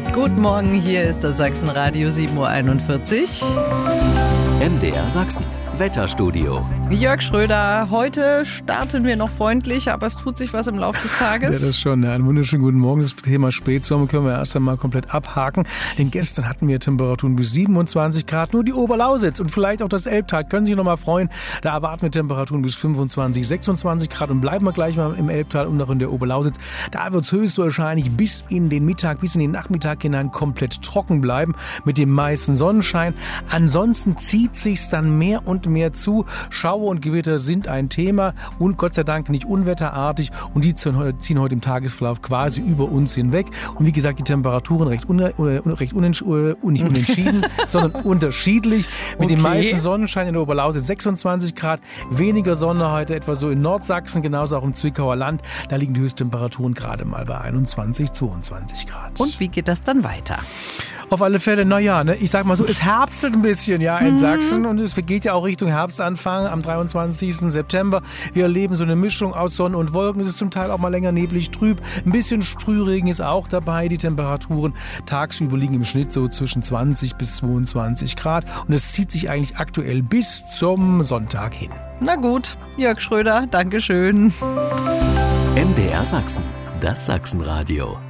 Guten Morgen, hier ist das Sachsenradio 7.41 Uhr. MDR Sachsen, Wetterstudio. Jörg Schröder, heute starten wir noch freundlich, aber es tut sich was im Laufe des Tages. Ja, das schon. Einen wunderschönen guten Morgen. Das Thema Spätsommer können wir erst einmal komplett abhaken. Denn gestern hatten wir Temperaturen bis 27 Grad. Nur die Oberlausitz und vielleicht auch das Elbtal können sich noch mal freuen. Da erwarten wir Temperaturen bis 25, 26 Grad. Und bleiben wir gleich mal im Elbtal und noch in der Oberlausitz. Da wird es höchstwahrscheinlich bis in den Mittag, bis in den Nachmittag hinein komplett trocken bleiben. Mit dem meisten Sonnenschein. Ansonsten zieht sich's dann mehr und mehr zu. Schauer und Gewitter sind ein Thema und Gott sei Dank nicht unwetterartig und die ziehen heute im Tagesverlauf quasi über uns hinweg. Und wie gesagt, die Temperaturen nicht unentschieden, sondern unterschiedlich. Mit dem meisten Sonnenschein in der Oberlausitz 26 Grad, weniger Sonne heute etwa so in Nordsachsen, genauso auch im Zwickauer Land. Da liegen die Höchsttemperaturen gerade mal bei 21, 22 Grad. Und wie geht das dann weiter? Auf alle Fälle, ich sag mal so, es herbstelt ein bisschen, in Sachsen und es geht ja auch Richtung Herbstanfang am 23. September. Wir erleben so eine Mischung aus Sonne und Wolken. Es ist zum Teil auch mal länger neblig, trüb. Ein bisschen Sprühregen ist auch dabei. Die Temperaturen tagsüber liegen im Schnitt so zwischen 20 bis 22 Grad und es zieht sich eigentlich aktuell bis zum Sonntag hin. Na gut, Jörg Schröder, Dankeschön. MDR Sachsen, das Sachsenradio.